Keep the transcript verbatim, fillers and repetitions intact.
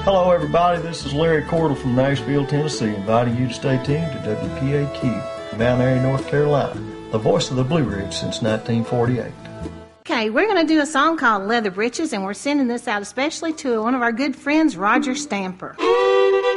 Hello, everybody. This is Larry Cordell from Nashville, Tennessee, inviting you to stay tuned to W P A Q, Mount Airy, North Carolina, the voice of the Blue Ridge since nineteen forty-eight. Okay, we're going to do a song called Leather Britches, and we're sending this out especially to one of our good friends, Roger Stamper.